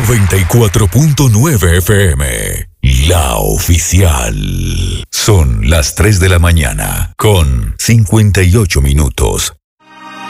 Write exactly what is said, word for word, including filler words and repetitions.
noventa y cuatro punto nueve F M, la oficial. Son las tres de la mañana, con cincuenta y ocho minutos.